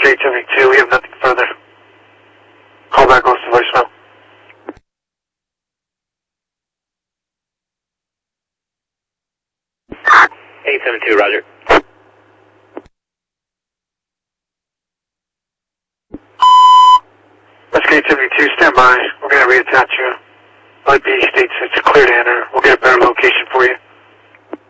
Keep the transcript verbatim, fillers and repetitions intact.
eight seventy-two, we have nothing further. Call back goes to voicemail. eight seven two, roger. Let's get eight seventy-two, stand by. We're going to reattach you. L A P D states it's clear to enter. We'll get a better location for you.